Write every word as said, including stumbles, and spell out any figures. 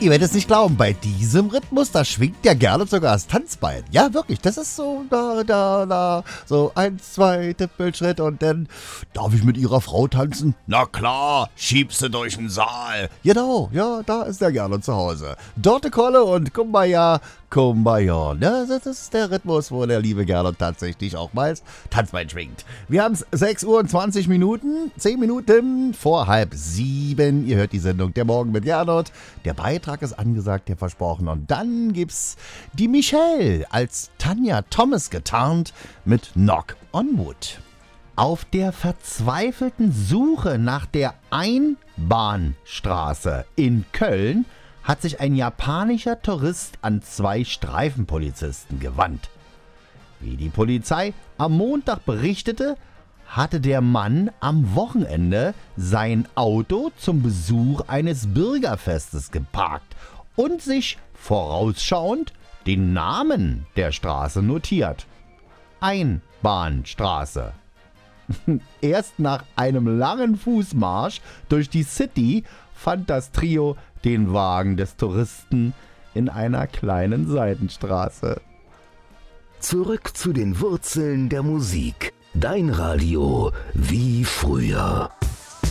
Ihr werdet es nicht glauben, bei diesem Rhythmus, da schwingt der Gernot sogar das Tanzbein. Ja, wirklich, das ist so, da, da, da, so eins, zwei, Tippelschritt und dann, darf ich mit Ihrer Frau tanzen? Na klar, schiebst du durch den Saal. Genau, ja, da ist der Gernot zu Hause. Dorte Kolle und Kumbaya, Kumbaya. Ja, das ist der Rhythmus, wo der liebe Gernot tatsächlich auch mal das Tanzbein schwingt. Wir haben es sechs Uhr und zwanzig Minuten, zehn Minuten vor halb sieben. Ihr hört die Sendung Der Morgen mit Gernot. Der Beitrag ist angesagt, der versprochen. Und dann gibt's die Michelle als Tanja Thomas getarnt mit Knock on Wood. Auf der verzweifelten Suche nach der Einbahnstraße in Köln hat sich ein japanischer Tourist an zwei Streifenpolizisten gewandt. Wie die Polizei am Montag berichtete, hatte der Mann am Wochenende sein Auto zum Besuch eines Bürgerfestes geparkt und sich vorausschauend den Namen der Straße notiert. Einbahnstraße. Erst nach einem langen Fußmarsch durch die City fand das Trio den Wagen des Touristen in einer kleinen Seitenstraße. Zurück zu den Wurzeln der Musik. Dein Radio wie früher.